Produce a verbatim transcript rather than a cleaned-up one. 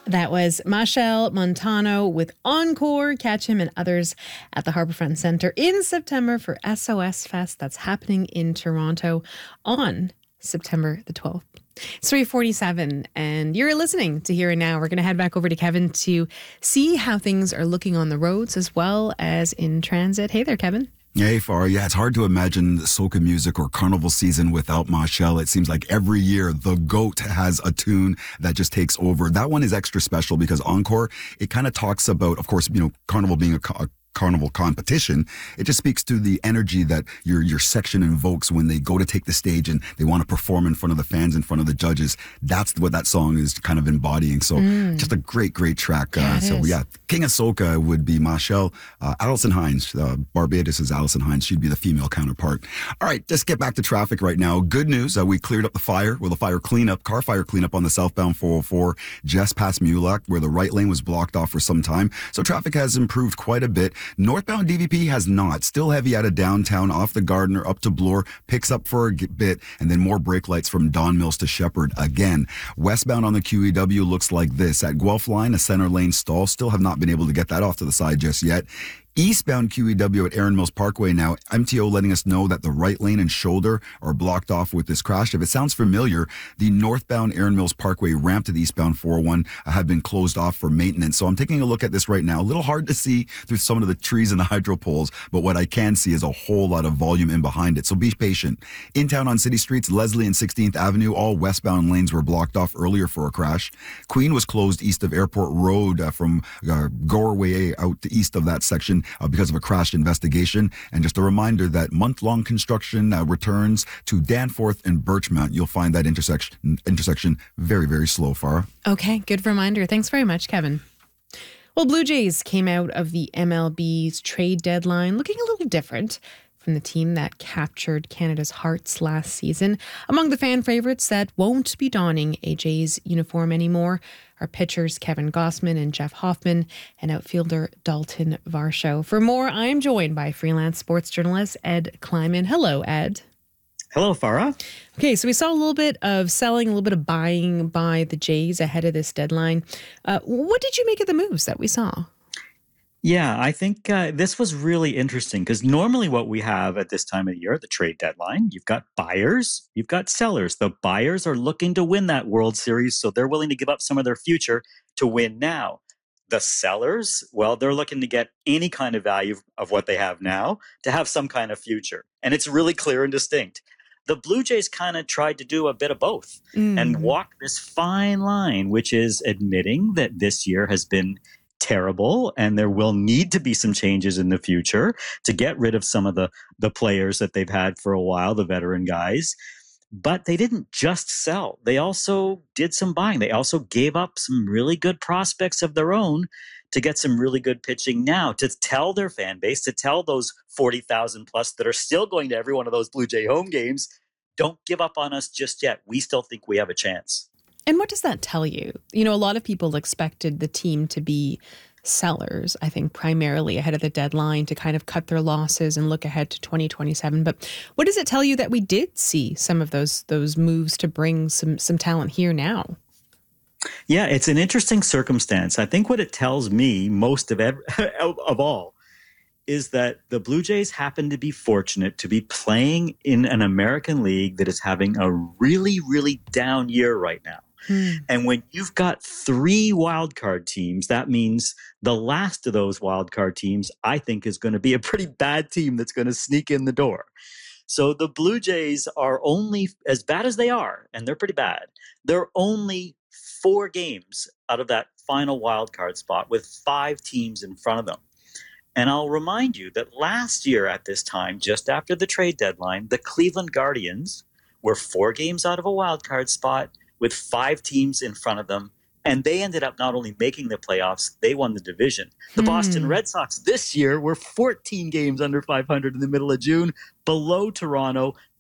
That was Machel Montano with Encore. Catch him and others at the Harbourfront Centre in September for S O S Fest. That's happening in Toronto on September the twelfth. It's three forty-seven and you're listening to Here and Now. We're going to head back over to Kevin to see how things are looking on the roads as well as in transit. Hey there, Kevin. Hey, Farah. Yeah, it's hard to imagine soca music or carnival season without Machel. It seems like every year the GOAT has a tune that just takes over. That one is extra special because Encore, it kind of talks about, of course, you know, carnival being a, a carnival competition. It just speaks to the energy that your your section invokes when they go to take the stage and they want to perform in front of the fans, in front of the judges. That's what that song is kind of embodying. So mm. just a great, great track. Yeah, uh, so is. yeah, King of Soca would be Machel. Uh, Alison Hines, uh, Barbados is Alison Hines. She'd be the female counterpart. All right, let's get back to traffic right now. Good news, uh, we cleared up the fire, well, the fire cleanup, car fire cleanup on the southbound four oh four just past Mulak, where the right lane was blocked off for some time. So traffic has improved quite a bit. Northbound D V P has not. Still heavy out of downtown, off the Gardiner, up to Bloor, picks up for a bit, and then more brake lights from Don Mills to Shepherd again. Westbound on the Q E W looks like this. At Guelph Line, a center lane stall. Still have not been able to get that off to the side just yet. Eastbound Q E W at Erin Mills Parkway now. M T O letting us know that the right lane and shoulder are blocked off with this crash. If it sounds familiar, the northbound Erin Mills Parkway ramp to the eastbound four oh one uh, had been closed off for maintenance. So I'm taking a look at this right now. A little hard to see through some of the trees and the hydro poles, but what I can see is a whole lot of volume in behind it. So be patient. In town on city streets, Leslie and sixteenth Avenue, all westbound lanes were blocked off earlier for a crash. Queen was closed east of Airport Road uh, from uh, Goreway out to east of that section Uh, because of a crash investigation. And just a reminder that month-long construction uh, returns to Danforth and Birchmount. You'll find that intersection intersection very, very slow, Farah. Okay, good reminder. Thanks very much, Kevin. Well, Blue Jays came out of the M L B's trade deadline looking a little different from the team that captured Canada's hearts last season. Among the fan favorites that won't be donning a Jays uniform anymore are pitchers Kevin Gossman and Jeff Hoffman and outfielder Dalton Varsho. For more, I'm joined by freelance sports journalist Ed Kleiman. Hello, Ed. Hello, Farah. Okay, so we saw a little bit of selling, a little bit of buying by the Jays ahead of this deadline. Uh, what did you make of the moves that we saw? Yeah, I think uh, this was really interesting because normally what we have at this time of the year, the trade deadline, you've got buyers, you've got sellers. The buyers are looking to win that World Series, so they're willing to give up some of their future to win now. The sellers, well, they're looking to get any kind of value of what they have now to have some kind of future. And it's really clear and distinct. The Blue Jays kind of tried to do a bit of both mm. and walk this fine line, which is admitting that this year has been terrible and there will need to be some changes in the future to get rid of some of the the players that they've had for a while, the veteran guys. But they didn't just sell. They also did some buying. They also gave up some really good prospects of their own to get some really good pitching now, to tell their fan base, to tell those forty thousand plus that are still going to every one of those Blue Jay home games, don't give up on us just yet. We still think we have a chance. And what does that tell you? You know, a lot of people expected the team to be sellers, I think, primarily ahead of the deadline to kind of cut their losses and look ahead to twenty twenty-seven. But what does it tell you that we did see some of those those moves to bring some some talent here now? Yeah, it's an interesting circumstance. I think what it tells me most of ever, of all is that the Blue Jays happen to be fortunate to be playing in an American league that is having a really, really down year right now. Hmm. And when you've got three wildcard teams, that means the last of those wildcard teams, I think, is going to be a pretty bad team that's going to sneak in the door. So the Blue Jays are only, as bad as they are, and they're pretty bad, they're only four games out of that final wildcard spot with five teams in front of them. And I'll remind you that last year at this time, just after the trade deadline, the Cleveland Guardians were four games out of a wildcard spot with five teams in front of them. And they ended up not only making the playoffs, they won the division. The hmm. Boston Red Sox this year were fourteen games under five hundred in the middle of June, below Toronto.